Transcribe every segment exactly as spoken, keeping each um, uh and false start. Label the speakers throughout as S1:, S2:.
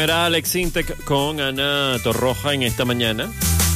S1: era Alex Sintek con Ana Torroja en esta mañana.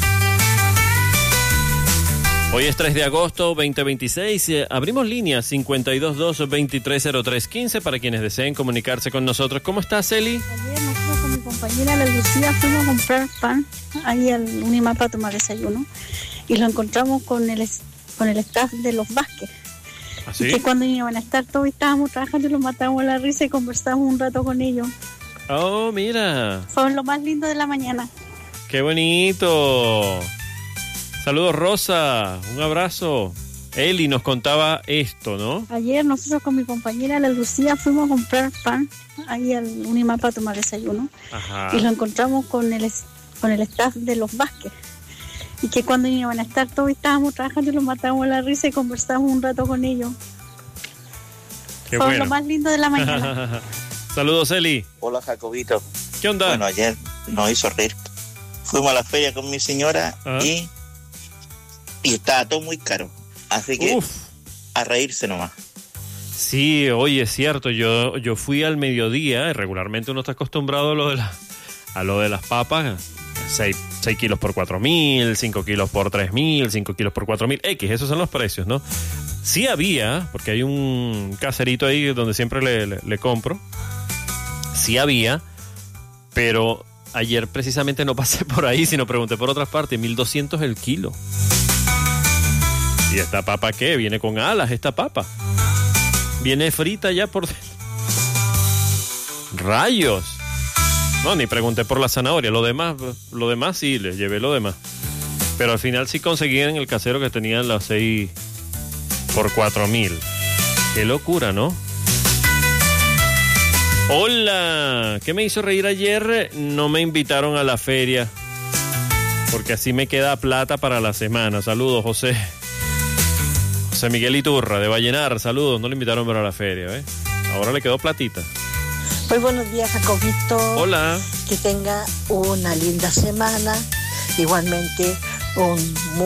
S1: Hoy es tres de agosto veinte veintiséis. Eh, abrimos línea cincuenta y dos dos, veintitrés cero tres quince para quienes deseen comunicarse con nosotros. ¿Cómo estás, Eli?
S2: Ayer nosotros con mi compañera la Lucía fuimos a comprar pan ahí al Unimap para tomar desayuno y lo encontramos con el, con el staff de los Vázquez.
S1: ¿Ah, sí?
S2: Y que cuando iban a estar todos estábamos trabajando y los matamos a la risa y conversamos un rato con ellos.
S1: Oh, mira.
S2: Fue lo más lindo de la mañana.
S1: ¡Qué bonito! Saludos, Rosa. Un abrazo. Eli nos contaba esto, ¿no?
S2: Ayer nosotros con mi compañera la Lucía fuimos a comprar pan ahí al Unimap para tomar desayuno.
S1: Ajá.
S2: Y lo encontramos con el, con el staff de los Vázquez. Y que cuando iban a estar todos estábamos trabajando y los matamos a la risa y conversamos un rato con ellos.
S1: Qué
S2: Fue
S1: bueno.
S2: lo más lindo de la mañana.
S1: Saludos, Eli.
S3: Hola, Jacobito.
S1: ¿Qué onda?
S3: Bueno, ayer nos hizo reír. Fuimos a la feria con mi señora
S1: ¿Ah?
S3: y, y estaba todo muy caro. Así que
S1: Uf.
S3: a reírse nomás.
S1: Sí, oye, es cierto. Yo, yo fui al mediodía. Regularmente uno está acostumbrado a lo de, la, a lo de las papas. seis kilos por cuatro mil, cinco kilos por tres mil, cinco kilos por cuatro mil. X, esos son los precios, ¿no? Sí había, porque hay un caserito ahí donde siempre le, le, le compro. Sí había, pero ayer precisamente no pasé por ahí, sino pregunté por otras partes. mil doscientos el kilo. ¿Y esta papa qué? Viene con alas esta papa. Viene frita ya por dentro. ¡Rayos! No, ni pregunté por la zanahoria. Lo demás, lo demás sí, les llevé lo demás. Pero al final sí conseguí en el casero que tenían las seis por cuatro mil. Qué locura, ¿no? Hola, ¿qué me hizo reír ayer? No me invitaron a la feria, porque así me queda plata para la semana. Saludos, José. José Miguel Iturra, de Vallenar. Saludos, no le invitaron para la feria, ¿eh? Ahora le quedó platita.
S4: Muy buenos días, Jacobito.
S1: Hola.
S4: Que tenga una linda semana. Igualmente, un